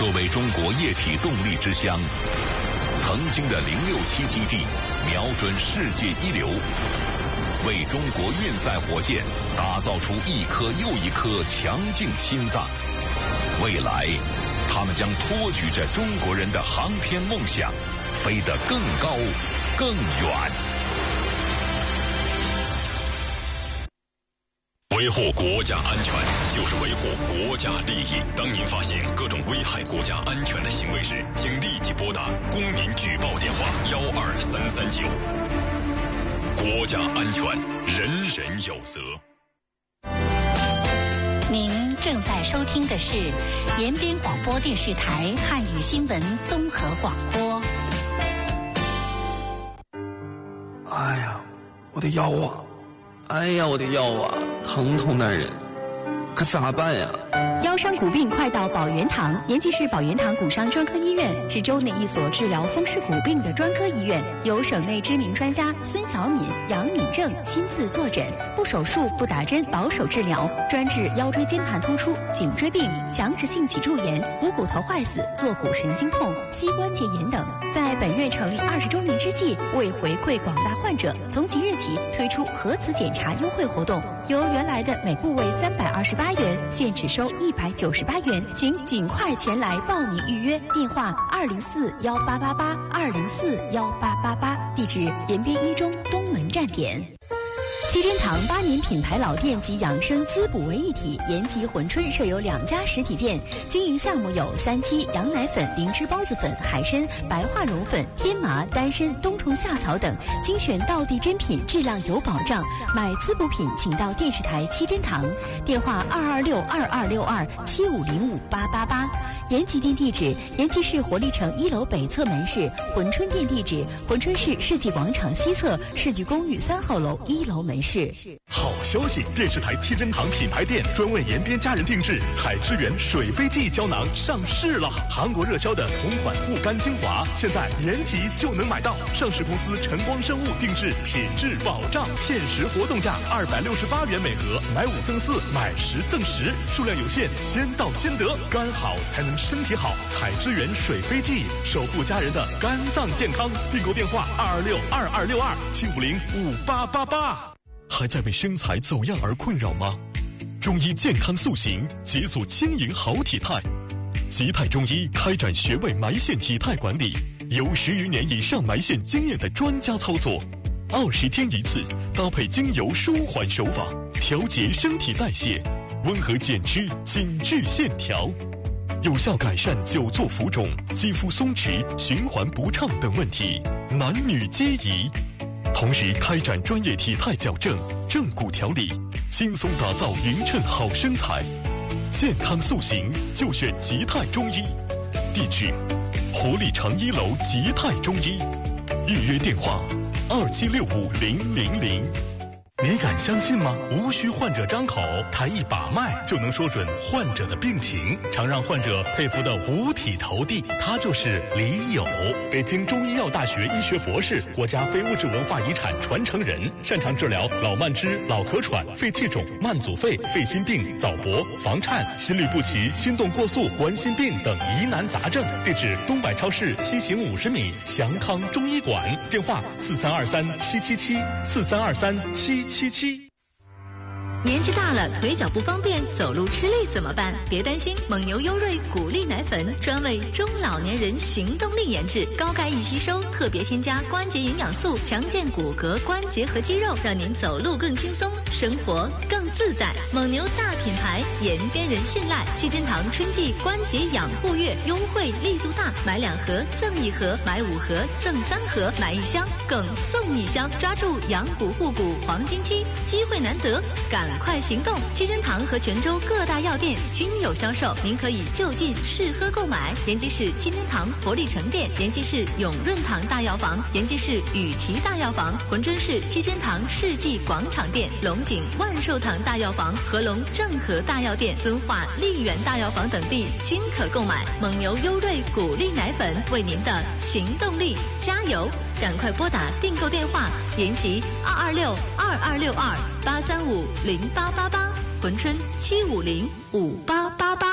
作为中国液体动力之乡，曾经的067基地瞄准世界一流，为中国运载火箭打造出一颗又一颗强劲心脏。未来，他们将托举着中国人的航天梦想，飞得更高、更远。 维护国家安全就是维护国家利益。当您发现各种危害国家安全的行为时，请立即拨打公民举报电话12339。国家安全，人人有责。 您正在收听的是延边广播电视台汉语新闻综合广播。 哎呀，我的腰啊！哎呀，我的腰啊，疼痛难忍，可咋办呀？ 腰伤骨病快到保元堂。延吉市保元堂骨伤专科医院是州内一所治疗风湿骨病的专科医院，由省内知名专家孙小敏、杨敏正亲自坐诊，不手术不打针，保守治疗，专治腰椎间盘突出、颈椎病、强直性脊柱炎、股骨头坏死、坐骨神经痛、膝关节炎等。在本院成立20周年之际，为回馈广大患者，从即日起推出核磁检查优惠活动，由原来的每部位328元，现只收198元，请尽快前来报名预约。电话2041888，2041888，地址延边一中东门站点。七珍堂8年品牌老店及养生滋补为一体，延吉珲春设有2家实体店，经营项目有3七、羊奶粉、灵芝孢子粉、海参、白化绒粉、天麻、丹参、冬虫夏草等，精选道地珍品，质量有保障。买滋补品请到电视台七珍堂，电话226-2262-7505-888。延吉店地址：延吉市活力城1楼北侧门市；珲春店地址：珲春市世纪广场西侧世纪公寓3号楼1楼门市。 好消息！电视台七珍堂品牌店专为延边家人定制采之源水飞记胶囊上市了。韩国热销的同款护肝精华，现在延吉就能买到。上市公司晨光生物定制，品质保障，限时活动价268元每盒，买5赠4，买10赠10，数量有限，先到先得。肝好才能身体好，采之源水飞记，守护家人的肝脏健康。订购电话226-2262-750-5888。 还在为身材走样而困扰吗？中医健康塑形，解锁轻盈好体态。吉泰中医开展穴位埋线体态管理，有10余年以上埋线经验的专家操作，20天一次，搭配精油舒缓手法，调节身体代谢，温和减脂，紧致线条，有效改善久坐浮肿、肌肤松弛、循环不畅等问题，男女皆宜。同时开展专业体态矫正、正骨调理，轻松打造匀称好身材。健康塑形就选吉泰中医，地址：活力城1楼吉泰中医，预约电话27650000。 你敢相信吗？无需患者张口，他一把脉就能说准患者的病情，常让患者佩服的五体投地。他就是李友，北京中医药大学医学博士，国家非物质文化遗产传承人，擅长治疗老慢支、老咳喘、肺气肿、慢阻肺、肺心病、早搏、房颤、心律不齐、心动过速、冠心病等疑难杂症。地址：东百超市西行50米，祥康中医馆。电话：4323-777，4323-777。 年纪大了，腿脚不方便，走路吃力怎么办？别担心，蒙牛优瑞骨力奶粉专为中老年人行动力研制，高钙易吸收，特别添加关节营养素，强健骨骼、关节和肌肉，让您走路更轻松，生活更自在。蒙牛大品牌，延边人信赖。七珍堂春季关节养护月优惠力度大，买2盒赠1盒，买5盒赠3盒，买1箱更送1箱，抓住养骨护骨黄金期，机会难得，赶快行动！七珍堂和泉州各大药店均有销售，您可以就近试喝购买。延吉市七珍堂活力城店，延吉市永润堂大药房，延吉市雨琦大药房，珲春市七珍堂世纪广场店，龙井万寿堂大药房、合隆正和大药店、敦化丽园大药房等地均可购买。蒙牛优瑞骨力奶粉，为您的行动力加油！赶快拨打订购电话：延吉226-2262-835-0888，珲春750-5888。